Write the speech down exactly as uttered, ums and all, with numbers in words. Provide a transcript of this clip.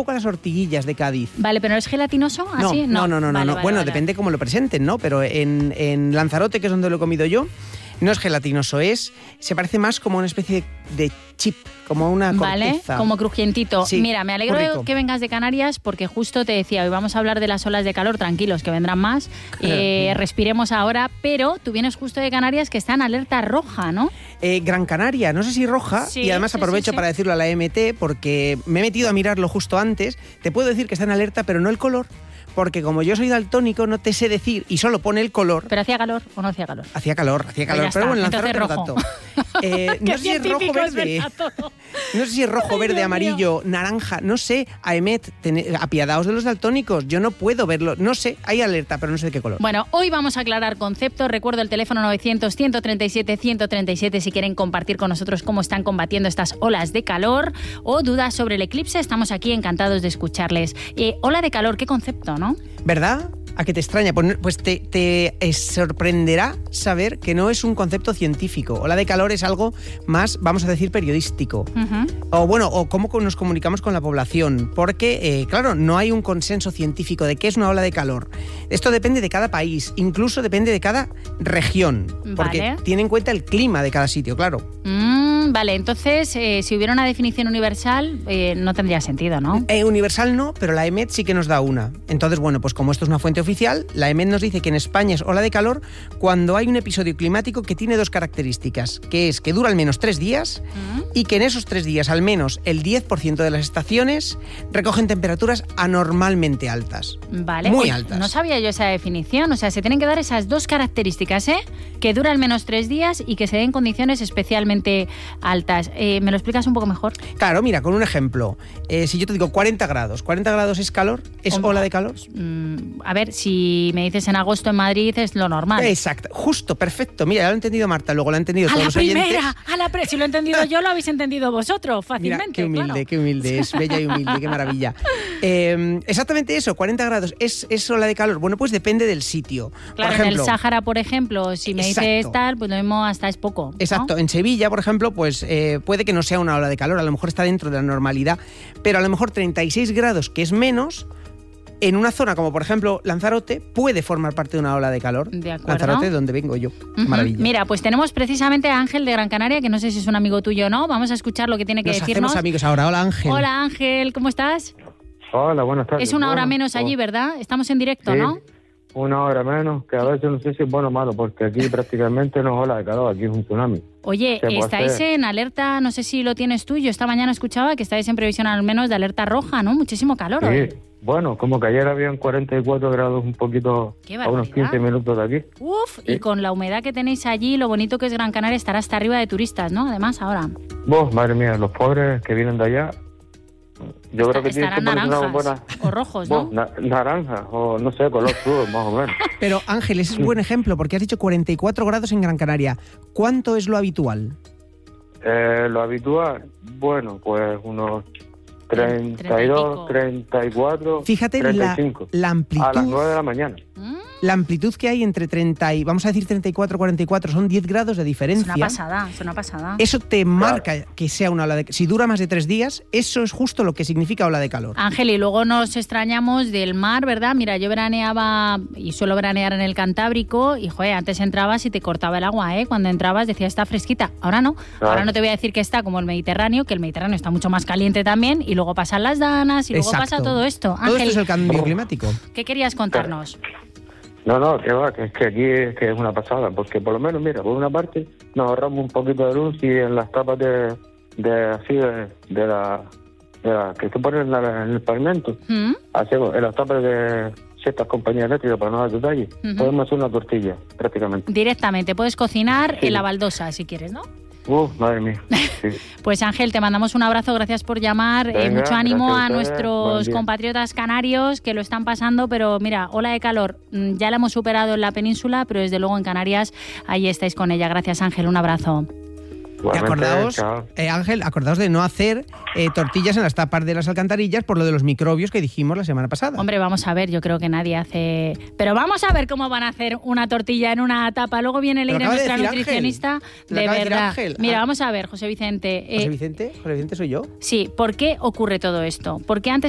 poco a las ortiguillas de Cádiz. Vale, pero ¿no es gelatinoso? ¿Así? No, no, no, no. Vale, no. vale, bueno, vale. depende cómo lo presenten, ¿no? Pero en, en Lanzarote, que es donde lo he comido yo, no es gelatinoso, es se parece más como una especie de, de chip, como una corteza. Vale, como crujientito. Sí, Mira, me alegro que vengas de Canarias porque justo te decía, hoy vamos a hablar de las olas de calor, tranquilos, que vendrán más. Eh, respiremos ahora, pero tú vienes justo de Canarias que está en alerta roja, ¿no? Eh, Gran Canaria, no sé si roja, Sí, y además sí, aprovecho sí, sí. para decirlo a la E M T porque me he metido a mirarlo justo antes. Te puedo decir que está en alerta, pero no el color. Porque como yo soy daltónico, no te sé decir, y solo pone el color. ¿Pero hacía calor o no hacía calor? Hacía calor, hacía calor, Pues ya pero bueno, en está, Lanzarote no entonces tanto. Eh, no sé si es rojo verde. No sé si es rojo, Ay, verde, Dios amarillo, mío. naranja, no sé. A Emet, ten- apiadaos de los daltónicos, yo no puedo verlo. No sé, hay alerta, pero no sé de qué color. Bueno, hoy vamos a aclarar conceptos. Recuerdo el teléfono novecientos, ciento treinta y siete, ciento treinta y siete si quieren compartir con nosotros cómo están combatiendo estas olas de calor o dudas sobre el eclipse. Estamos aquí encantados de escucharles. Eh, ola de calor, qué concepto, ¿no? ¿Verdad? ¿A qué te extraña? Pues, pues te, te eh, sorprenderá saber que no es un concepto científico. Ola de calor es algo más, vamos a decir, periodístico. Uh-huh. O bueno, o cómo nos comunicamos con la población. Porque, eh, claro, no hay un consenso científico de qué es una ola de calor. Esto depende de cada país, incluso depende de cada región. Porque Vale. tiene en cuenta el clima de cada sitio, claro. Mm, vale, entonces, eh, si hubiera una definición universal, eh, no tendría sentido, ¿no? Eh, universal no, pero la E M E T sí que nos da una. Entonces, bueno, pues como esto es una fuente oficial, la E M E T nos dice que en España es ola de calor cuando hay un episodio climático que tiene dos características, que es que dura al menos tres días Mm. y que en esos tres días al menos el diez por ciento de las estaciones recogen temperaturas anormalmente altas. Vale. Muy Uy, altas. No sabía yo esa definición. O sea, se tienen que dar esas dos características, ¿eh? Que dura al menos tres días y que se den condiciones especialmente altas. Eh, ¿Me lo explicas un poco mejor? Claro, mira, con un ejemplo. Eh, si yo te digo cuarenta grados, ¿cuarenta grados es calor? ¿Es Hombre. ola de calor? Mm, a ver, si me dices en agosto en Madrid es lo normal. Exacto, justo, perfecto. Mira, ya lo ha entendido Marta, luego lo ha entendido A todos la los oyentes. primera, a la pre si lo he entendido yo, lo habéis entendido vosotros Mira, fácilmente. qué humilde, claro. qué humilde, es bella y humilde, qué maravilla. Eh, exactamente eso, cuarenta grados, ¿es, ¿es ola de calor? Bueno, pues depende del sitio. Claro, por ejemplo, en el Sáhara, por ejemplo, si me Exacto. dices tal, pues lo mismo hasta es poco, ¿no? Exacto, en Sevilla, por ejemplo, pues eh, puede que no sea una ola de calor, a lo mejor está dentro de la normalidad, pero a lo mejor treinta y seis grados, que es menos, en una zona como por ejemplo Lanzarote, puede formar parte de una ola de calor. De acuerdo. Lanzarote, donde vengo yo. Ujú. Maravilla. Mira, pues tenemos precisamente a Ángel de Gran Canaria, que no sé si es un amigo tuyo o no. Vamos a escuchar lo que tiene que Nos decirnos. hacemos amigos ahora. Hola, Ángel. Hola Ángel, ¿cómo estás? Hola, buenas tardes. Es una hora Bueno, menos allí, oh, ¿verdad? Estamos en directo, sí, ¿no? Una hora menos, que a veces no sé si es bueno o malo, porque aquí prácticamente no es ola de calor, aquí es un tsunami. Oye, ¿Qué puede estáis hacer? en alerta, no sé si lo tienes tú, yo esta mañana escuchaba que estáis en previsión al menos de alerta roja, ¿no? Muchísimo calor hoy. Sí, bueno, como que ayer habían cuarenta y cuatro grados un poquito Qué a unos barbaridad. quince minutos de aquí. Uf, y Sí. con la humedad que tenéis allí, lo bonito que es Gran Canaria, estará hasta arriba de turistas, ¿no? Además, ahora. Vos, madre mía, los pobres que vienen de allá, yo creo que tienen que Estarán poner una naranjas buena... o rojos, Vos, ¿no? na- naranja, o no sé, color sur, más o menos. Pero Ángel, ese es un buen ejemplo, porque has dicho cuarenta y cuatro grados en Gran Canaria. ¿Cuánto es lo habitual? Eh, lo habitual, bueno, pues unos treinta y treinta y dos, pico. treinta y cuatro, Fíjate treinta la, y cinco. la A las amplitud. nueve de la mañana. Mm, La amplitud que hay entre treinta y, vamos a decir treinta y cuatro, cuarenta y cuatro, son diez grados de es diferencia. una pasada, es una pasada. Eso te marca que sea una ola de Si dura más de tres días, eso es justo lo que significa ola de calor. Ángel, y luego nos extrañamos del mar, ¿verdad? Mira, yo veraneaba y suelo veranear en el Cantábrico y, joder, antes entrabas y te cortaba el agua, ¿eh? Cuando entrabas decías, está fresquita. Ahora no. Claro. Ahora no te voy a decir que está como el Mediterráneo, que el Mediterráneo está mucho más caliente también y luego pasan las danas y luego Exacto. pasa todo esto. Todo Ángel, esto es el cambio climático. ¿qué querías contarnos? No, no, que va, que es que aquí es, que es una pasada, porque por lo menos, mira, por una parte nos ahorramos un poquito de luz y en las tapas de, de así, de, de la, de la que se ponen en, la- en el pavimento, ¿Mm? hacemos en las tapas de ciertas compañías eléctricas, para no dar detalles, Ujú. podemos hacer una tortilla, prácticamente. Directamente, puedes cocinar Sí. en la baldosa si quieres, ¿no? Uf, madre mía, sí. Pues Ángel, te mandamos un abrazo, gracias por llamar. Eh, Venga, mucho ánimo gracias a a ustedes, nuestros buen día. compatriotas canarios que lo están pasando, pero mira, ola de calor, mm, ya la hemos superado en la península, pero desde luego en Canarias ahí estáis con ella. Gracias Ángel, un abrazo. Y Igualmente, acordaos, chao. eh, Ángel, acordaos de no hacer eh, tortillas en las tapas de las alcantarillas por lo de los microbios que dijimos la semana pasada. Hombre, vamos a ver, yo creo que nadie hace... Pero vamos a ver cómo van a hacer una tortilla en una tapa. Luego viene Te lo Leire, acaba de nuestra decir Ángel. nutricionista, Te lo de acaba de decir verdad. Ángel. Mira, Ah. vamos a ver, José Vicente. José eh, Vicente, José Vicente soy yo. sí, ¿por qué ocurre todo esto? Porque antes